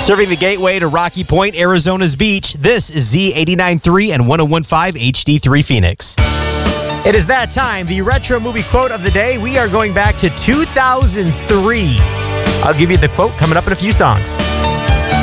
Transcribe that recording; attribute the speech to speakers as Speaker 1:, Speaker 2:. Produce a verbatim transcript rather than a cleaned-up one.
Speaker 1: Serving the gateway to Rocky Point, Arizona's beach, this is Z eighty-nine point three and one oh one point five H D three Phoenix. It is that time, the retro movie quote of the day. We are going back to two thousand three. I'll give you the quote coming up in a few songs.